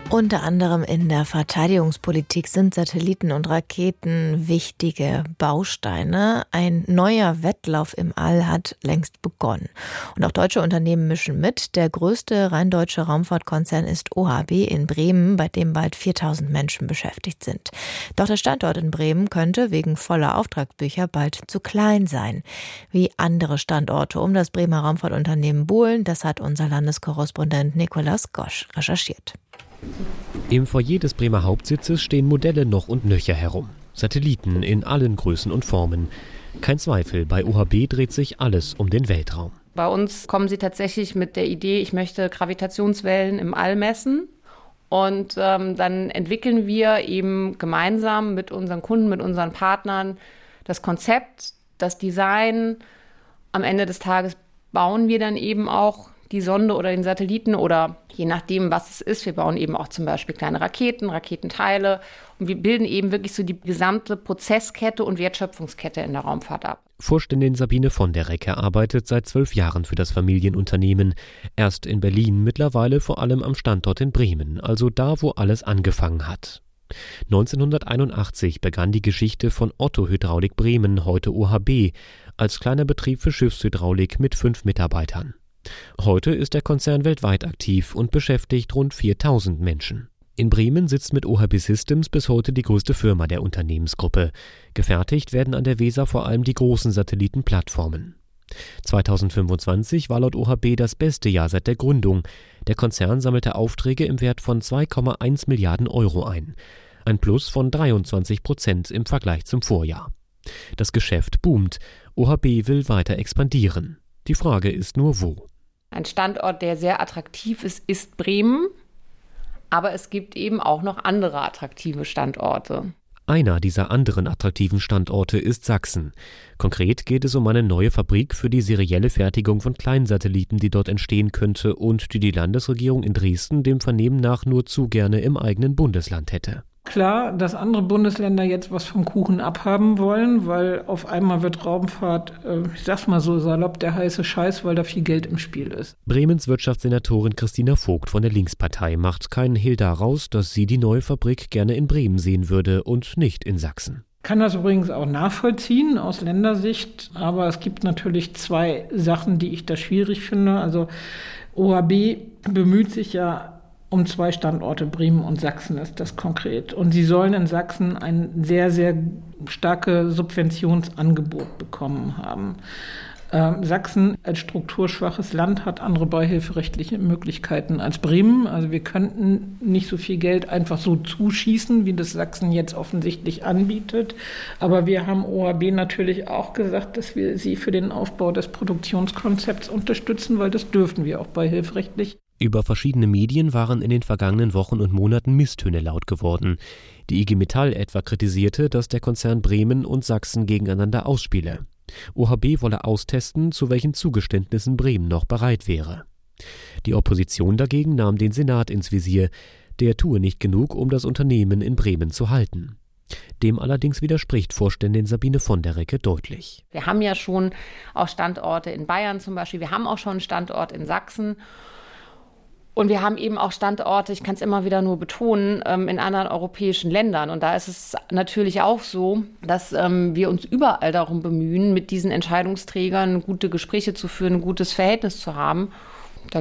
Unter anderem in der Verteidigungspolitik sind Satelliten und Raketen wichtige Bausteine. Ein neuer Wettlauf im All hat längst begonnen. Und auch deutsche Unternehmen mischen mit. Der größte rein deutsche Raumfahrtkonzern ist OHB in Bremen, bei dem bald 4000 Menschen beschäftigt sind. Doch der Standort in Bremen könnte wegen voller Auftragsbücher bald zu klein sein. Wie andere Standorte um das Bremer Raumfahrtunternehmen buhlen, das hat unser Landeskorrespondent Nikolaus Gosch recherchiert. Im Foyer des Bremer Hauptsitzes stehen Modelle noch und nöcher herum. Satelliten in allen Größen und Formen. Kein Zweifel, bei OHB dreht sich alles um den Weltraum. Bei uns kommen sie tatsächlich mit der Idee, ich möchte Gravitationswellen im All messen. Und dann entwickeln wir eben gemeinsam mit unseren Kunden, mit unseren Partnern das Konzept, das Design. Am Ende des Tages bauen wir dann eben auch die Sonde oder den Satelliten oder je nachdem, was es ist. Wir bauen eben auch zum Beispiel kleine Raketen, Raketenteile und wir bilden eben wirklich so die gesamte Prozesskette und Wertschöpfungskette in der Raumfahrt ab. Vorständin Sabine von der Recke arbeitet seit 12 Jahren für das Familienunternehmen. Erst in Berlin, mittlerweile vor allem am Standort in Bremen, also da, wo alles angefangen hat. 1981 begann die Geschichte von Otto Hydraulik Bremen, heute OHB, als kleiner Betrieb für Schiffshydraulik mit 5 Mitarbeitern. Heute ist der Konzern weltweit aktiv und beschäftigt rund 4000 Menschen. In Bremen sitzt mit OHB Systems bis heute die größte Firma der Unternehmensgruppe. Gefertigt werden an der Weser vor allem die großen Satellitenplattformen. 2025 war laut OHB das beste Jahr seit der Gründung. Der Konzern sammelte Aufträge im Wert von 2,1 Milliarden Euro ein. Ein Plus von 23% im Vergleich zum Vorjahr. Das Geschäft boomt. OHB will weiter expandieren. Die Frage ist nur, wo. Ein Standort, der sehr attraktiv ist Bremen. Aber es gibt eben auch noch andere attraktive Standorte. Einer dieser anderen attraktiven Standorte ist Sachsen. Konkret geht es um eine neue Fabrik für die serielle Fertigung von Kleinsatelliten, die dort entstehen könnte und die Landesregierung in Dresden dem Vernehmen nach nur zu gerne im eigenen Bundesland hätte. Klar, dass andere Bundesländer jetzt was vom Kuchen abhaben wollen, weil auf einmal wird Raumfahrt, ich sag's mal so salopp, der heiße Scheiß, weil da viel Geld im Spiel ist. Bremens Wirtschaftssenatorin Christina Vogt von der Linkspartei macht keinen Hehl daraus, dass sie die neue Fabrik gerne in Bremen sehen würde und nicht in Sachsen. Kann das übrigens auch nachvollziehen aus Ländersicht, aber es gibt natürlich 2 Sachen, die ich da schwierig finde. Also OHB bemüht sich ja um 2 Standorte, Bremen und Sachsen ist das konkret. Und sie sollen in Sachsen ein sehr, sehr starkes Subventionsangebot bekommen haben. Sachsen als strukturschwaches Land hat andere beihilferechtliche Möglichkeiten als Bremen. Also wir könnten nicht so viel Geld einfach so zuschießen, wie das Sachsen jetzt offensichtlich anbietet. Aber wir haben OHB natürlich auch gesagt, dass wir sie für den Aufbau des Produktionskonzepts unterstützen, weil das dürfen wir auch beihilferechtlich. Über verschiedene Medien waren in den vergangenen Wochen und Monaten Misstöne laut geworden. Die IG Metall etwa kritisierte, dass der Konzern Bremen und Sachsen gegeneinander ausspiele. OHB wolle austesten, zu welchen Zugeständnissen Bremen noch bereit wäre. Die Opposition dagegen nahm den Senat ins Visier. Der tue nicht genug, um das Unternehmen in Bremen zu halten. Dem allerdings widerspricht Vorständin Sabine von der Recke deutlich. Wir haben ja schon auch Standorte in Bayern zum Beispiel, wir haben auch schon einen Standort in Sachsen. Und wir haben eben auch Standorte, ich kann es immer wieder nur betonen, in anderen europäischen Ländern. Und da ist es natürlich auch so, dass wir uns überall darum bemühen, mit diesen Entscheidungsträgern gute Gespräche zu führen, ein gutes Verhältnis zu haben.